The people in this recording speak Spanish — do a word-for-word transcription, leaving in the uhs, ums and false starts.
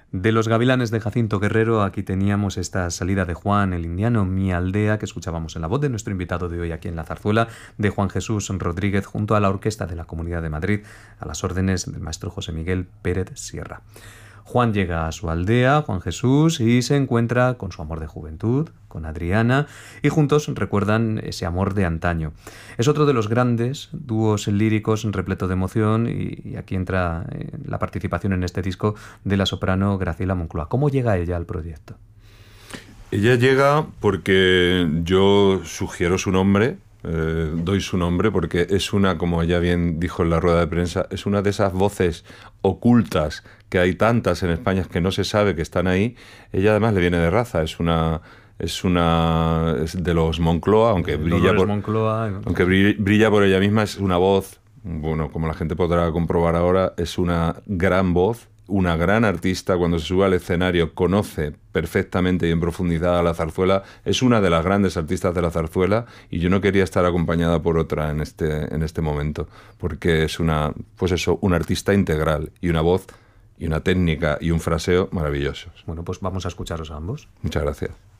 De los Gavilanes de Jacinto Guerrero, aquí teníamos esta salida de Juan el Indiano, Mi Aldea, que escuchábamos en la voz de nuestro invitado de hoy aquí en La Zarzuela, de Juan Jesús Rodríguez, junto a la Orquesta de la Comunidad de Madrid, a las órdenes del maestro José Miguel Pérez Sierra. Juan llega a su aldea, Juan Jesús, y se encuentra con su amor de juventud, con Adriana, y juntos recuerdan ese amor de antaño. Es otro de los grandes dúos líricos repleto de emoción, y, y aquí entra eh, la participación en este disco de la soprano Graciela Moncloa. ¿Cómo llega ella al proyecto? Ella llega porque yo sugiero su nombre, eh, doy su nombre, porque es una, como ella bien dijo en la rueda de prensa, es una de esas voces ocultas que hay tantas en España que no se sabe que están ahí. Ella además le viene de raza, es una... Es una es de los Moncloa, aunque brilla por, Moncloa, aunque brilla por ella misma, es una voz, bueno, como la gente podrá comprobar ahora, es una gran voz, una gran artista. Cuando se sube al escenario conoce perfectamente y en profundidad a la zarzuela, es una de las grandes artistas de la zarzuela, y yo no quería estar acompañada por otra en este, en este momento, porque es una, pues eso, una artista integral y una voz y una técnica y un fraseo maravillosos. Bueno, pues vamos a escucharos a ambos. Muchas gracias.